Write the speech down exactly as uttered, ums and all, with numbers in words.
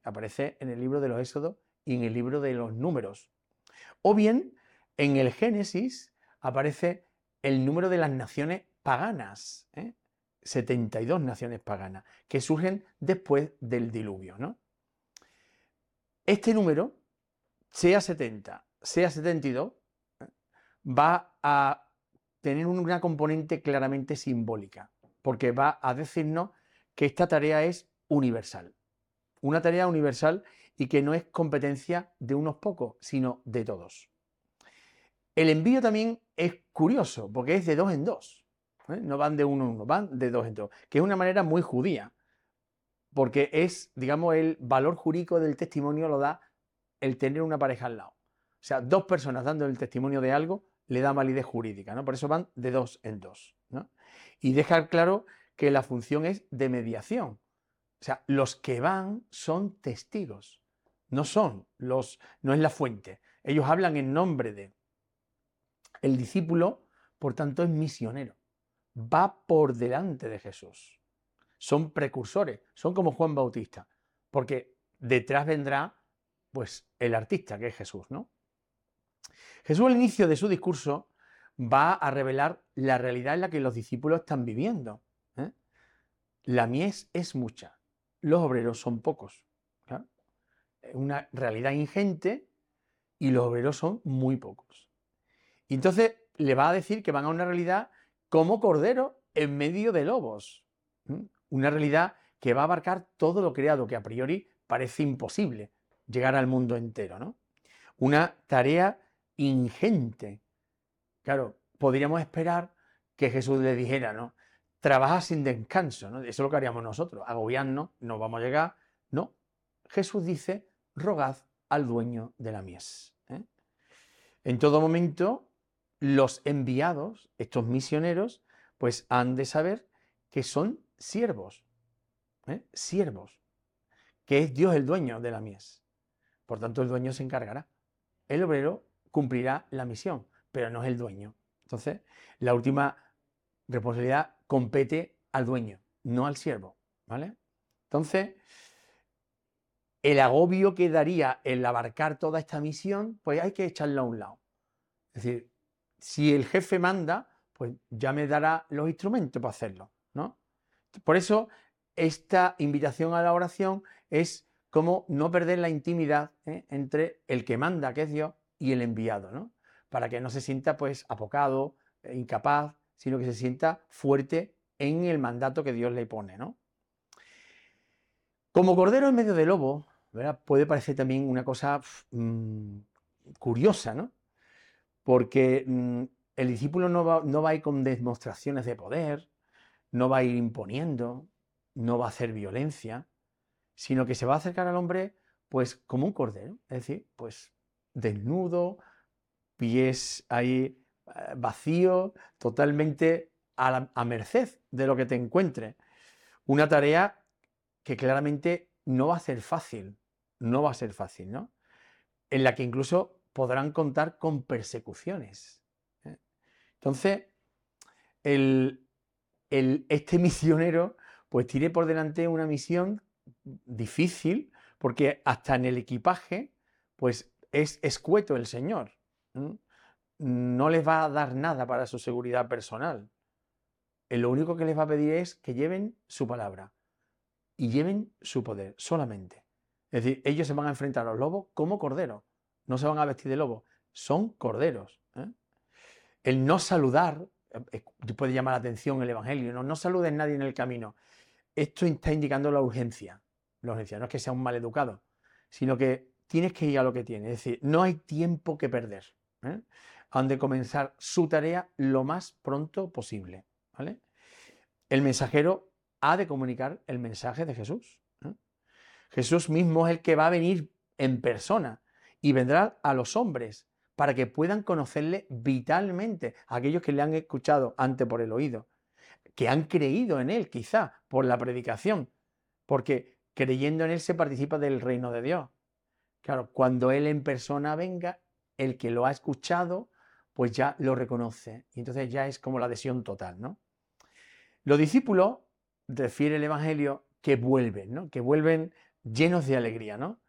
aparece en el libro de los Éxodos y en el libro de los Números. O bien, en el Génesis aparece el número de las naciones paganas, ¿eh? setenta y dos naciones paganas, que surgen después del diluvio, ¿no? Este número, sea setenta, sea setenta y dos, ¿eh? va a tener una componente claramente simbólica, porque va a decirnos que esta tarea es universal, una tarea universal y que no es competencia de unos pocos, sino de todos. El envío también es curioso, porque es de dos en dos, ¿eh? No van de uno en uno, van de dos en dos, que es una manera muy judía, porque es, digamos, el valor jurídico del testimonio lo da el tener una pareja al lado. O sea, dos personas dando el testimonio de algo le da validez jurídica, ¿no? Por eso van de dos en dos, ¿no? Y dejar claro que la función es de mediación. O sea, los que van son testigos, no son los, no es la fuente. Ellos hablan en nombre de. El discípulo, por tanto, es misionero. Va por delante de Jesús. Son precursores, son como Juan Bautista, porque detrás vendrá, pues, el artista, que es Jesús, ¿no? Jesús al inicio de su discurso va a revelar la realidad en la que los discípulos están viviendo, ¿eh? La mies es mucha, los obreros son pocos. ¿Claro? Es una realidad ingente y los obreros son muy pocos. Y entonces le va a decir que van a una realidad como cordero en medio de lobos. ¿Mm? Una realidad que va a abarcar todo lo creado, que a priori parece imposible llegar al mundo entero, ¿no? Una tarea ingente. Claro, podríamos esperar que Jesús le dijera, ¿no? Trabaja sin descanso, ¿no? Eso es lo que haríamos nosotros, agobiarnos, no vamos a llegar. No, Jesús dice, rogad al dueño de la mies. ¿eh? En todo momento, los enviados, estos misioneros, pues han de saber que son siervos, ¿eh? siervos, que es Dios el dueño de la mies. Por tanto, el dueño se encargará. El obrero cumplirá la misión, pero no es el dueño. Entonces, la última responsabilidad compete al dueño, no al siervo, ¿vale? Entonces, el agobio que daría el abarcar toda esta misión, pues hay que echarla a un lado. Es decir, si el jefe manda, pues ya me dará los instrumentos para hacerlo, ¿no? Por eso, esta invitación a la oración es como no perder la intimidad ¿eh? entre el que manda, que es Dios, y el enviado, ¿no? Para que no se sienta pues apocado, eh, incapaz, sino que se sienta fuerte en el mandato que Dios le pone, ¿no? Como cordero en medio de lobo, ¿verdad? Puede parecer también una cosa mmm, curiosa, ¿no? Porque mmm, el discípulo no va, no va a ir con demostraciones de poder, no va a ir imponiendo, no va a hacer violencia, sino que se va a acercar al hombre pues como un cordero, es decir, pues desnudo, pies ahí eh, vacío, totalmente a, la, a merced de lo que te encuentre. Una tarea que claramente no va a ser fácil, no va a ser fácil, ¿no? En la que incluso podrán contar con persecuciones. ¿eh? Entonces, el, el, este misionero pues tiene por delante una misión difícil, porque hasta en el equipaje pues es escueto el Señor. ¿eh? No les va a dar nada para su seguridad personal. Lo único que les va a pedir es que lleven su palabra y lleven su poder solamente. Es decir, ellos se van a enfrentar a los lobos como corderos, no se van a vestir de lobo, son corderos. ¿eh? El no saludar, eh, puede llamar la atención el Evangelio, no, no saludes a nadie en el camino. Esto está indicando la urgencia, la urgencia, no es que sea un mal educado, sino que tienes que ir a lo que tienes, es decir, no hay tiempo que perder. ¿eh? Han de comenzar su tarea lo más pronto posible. ¿vale? El mensajero ha de comunicar el mensaje de Jesús. ¿eh? Jesús mismo es el que va a venir en persona y vendrá a los hombres para que puedan conocerle vitalmente, a aquellos que le han escuchado antes por el oído, que han creído en él quizá por la predicación, porque creyendo en él se participa del reino de Dios. Claro, cuando él en persona venga, el que lo ha escuchado, pues ya lo reconoce y entonces ya es como la adhesión total, ¿no? Los discípulos, refiere el Evangelio, que vuelven, ¿no? Que vuelven llenos de alegría, ¿no?